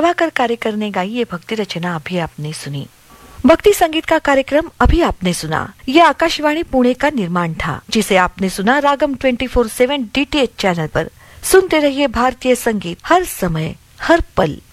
प्रभाकर कार्यकर ने गाई ये भक्ति रचना अभी आपने सुनी। भक्ति संगीत का कार्यक्रम अभी आपने सुना। ये आकाशवाणी पुणे का निर्माण था, जिसे आपने सुना रागम 24/7 DTH चैनल पर। सुनते रहिए भारतीय संगीत हर समय हर पल।